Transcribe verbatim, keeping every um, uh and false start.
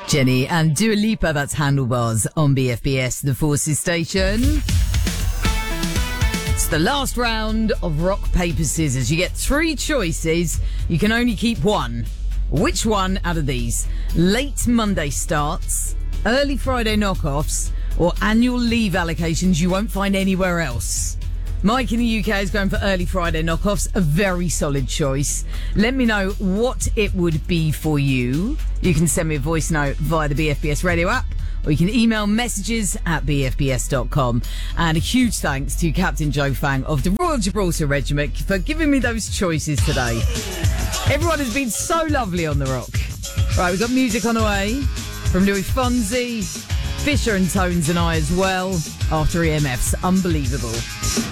Jenny and Dua Lipa, that's Handlebars on B F B S, the Forces station. It's the last round of rock, paper, scissors. You get three choices. You can only keep one. Which one out of these? Late Monday starts, early Friday knockoffs, or annual leave allocations you won't find anywhere else? Mike in the U K is going for early Friday knockoffs, a very solid choice. Let me know what it would be for you. You can send me a voice note via the B F B S radio app, or you can email messages at b f b s dot com. And a huge thanks to Captain Joe Fang of the Royal Gibraltar Regiment for giving me those choices today. Everyone has been so lovely on The Rock. Right, we've got music on the way from Louis Fonzi, Fisher and Tones and I as well, after E M F's Unbelievable.